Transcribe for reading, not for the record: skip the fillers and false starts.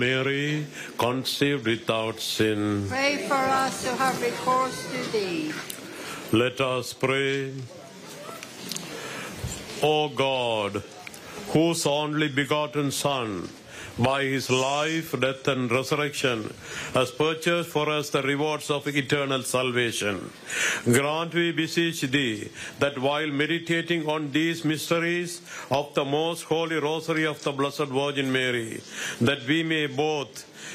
Mary, conceived without sin. Pray for us who have recourse to thee. Let us pray. O God, whose only begotten Son, by his life, death, and resurrection, has purchased for us the rewards of eternal salvation, grant, we beseech thee, that while meditating on these mysteries of the most holy rosary of the Blessed Virgin Mary, that we may both